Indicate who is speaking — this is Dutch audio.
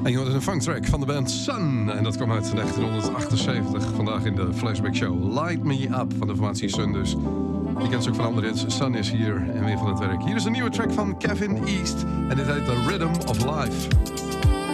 Speaker 1: En je hoort een funktrack van de band Sun. En dat kwam uit 1978. Vandaag in de Flashback Show. Light Me Up van de formatie Sun dus. Je kent ze ook van andere hits. Sun is hier en weer van het werk. Hier is een nieuwe track van Kevin East. En dit heet The Rhythm of Life.